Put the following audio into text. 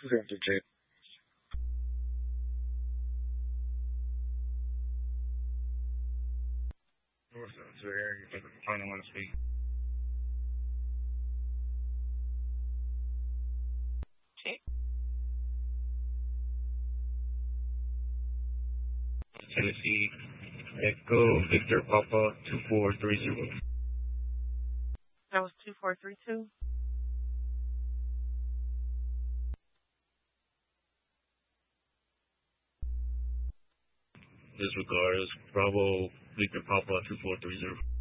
Thank you, Jake. So here you can find one to speak. Okay. Tennessee Echo Victor Papa 2430. That was 2432. Disregard is Bravo Victor Papa 2430.